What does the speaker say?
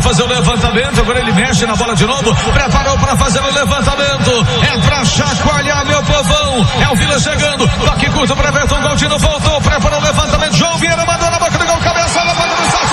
fazer o levantamento, agora ele mexe na bola de novo, preparou para fazer o levantamento, é pra chacoalhar, meu povão, é o Vila chegando, toque curto para Everton, Galdino voltou,